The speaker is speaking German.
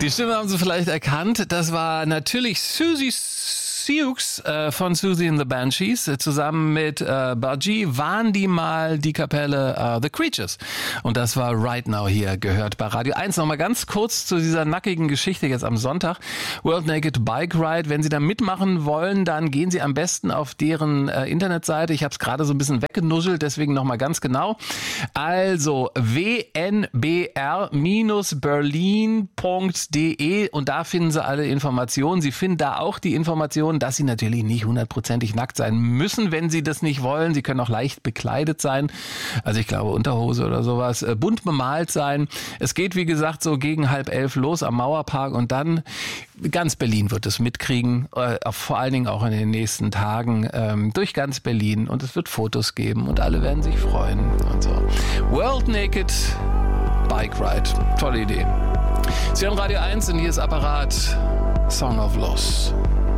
Die Stimme haben Sie vielleicht erkannt. Das war natürlich Susie Sioux von Susie and the Banshees. Zusammen mit Budgie waren die mal die Kapelle The Creatures. Und das war Right Now hier, gehört bei Radio 1. Nochmal ganz kurz zu dieser nackigen Geschichte jetzt am Sonntag. World Naked Bike Ride. Wenn Sie da mitmachen wollen, dann gehen Sie am besten auf deren Internetseite. Ich habe es gerade so ein bisschen weggenuschelt, deswegen nochmal ganz genau. Also wnbr-berlin.de und da finden Sie alle Informationen. Sie finden da auch die Informationen, dass Sie natürlich nicht 100%ig nackt sein müssen, wenn Sie das nicht wollen. Sie können auch leicht bekleidet sein. Also ich glaube Unterhose oder sowas. Bunt bemalt sein. Es geht, wie gesagt, so gegen 10:30 los am Mauerpark und dann ganz Berlin wird es mitkriegen. Vor allen Dingen auch in den nächsten Tagen durch ganz Berlin. Und es wird Fotos geben und alle werden sich freuen und so. World Naked Bike Ride. Tolle Idee. Sie hören Radio 1 und hier ist Apparat Song of Loss.